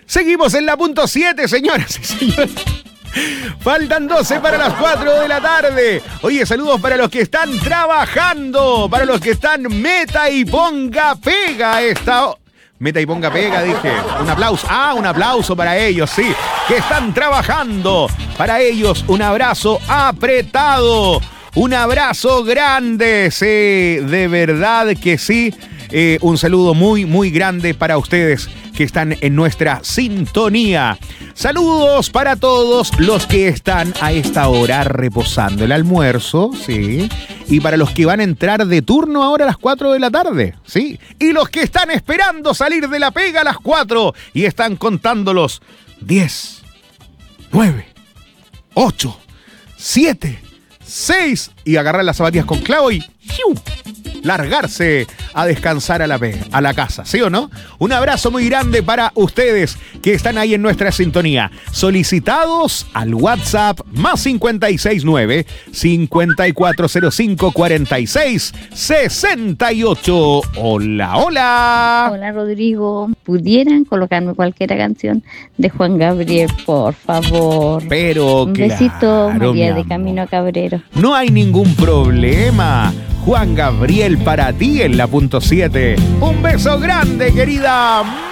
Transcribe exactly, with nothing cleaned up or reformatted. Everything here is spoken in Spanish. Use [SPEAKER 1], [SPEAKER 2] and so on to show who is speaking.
[SPEAKER 1] Seguimos en la punto siete, señoras y señores. Faltan doce para las cuatro de la tarde. Oye, saludos para los que están trabajando, para los que están meta y ponga pega esta... Meta y ponga pega, dije. Un aplauso. Ah, un aplauso para ellos, sí. Que están trabajando. Para ellos, un abrazo apretado. Un abrazo grande. Sí, de verdad que sí. Eh, un saludo muy, muy grande para ustedes que están en nuestra sintonía. Saludos para todos los que están a esta hora reposando el almuerzo, sí. Y para los que van a entrar de turno ahora a las cuatro de la tarde, sí. Y los que están esperando salir de la pega a las cuatro y están contándolos diez, nueve, ocho, siete, seis y agarrar las zapatillas con clavo y ¡fiu! Largarse a descansar a la, a la casa, ¿sí o no? Un abrazo muy grande para ustedes que están ahí en nuestra sintonía. Solicitados al WhatsApp más cinco seis nueve, cinco cuatro cero cinco, cuatro seis seis ocho. Hola, hola.
[SPEAKER 2] Hola, Rodrigo. ¿Pudieran colocarme cualquier canción de Juan Gabriel, por favor?
[SPEAKER 1] Pero
[SPEAKER 2] un
[SPEAKER 1] claro,
[SPEAKER 2] besito, María de
[SPEAKER 1] amor.
[SPEAKER 2] Camino a Cabrero.
[SPEAKER 1] No hay ningún problema. Juan Gabriel para ti en la punto siete. Un beso grande, querida